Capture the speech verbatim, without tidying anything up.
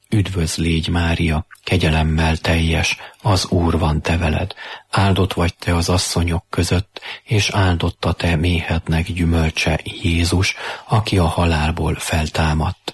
Üdvözl légy, Mária, kegyelemmel teljes, az Úr van te veled. Áldott vagy te az asszonyok között, és áldott a te méhednek gyümölcse, Jézus, aki a halálból feltámadt.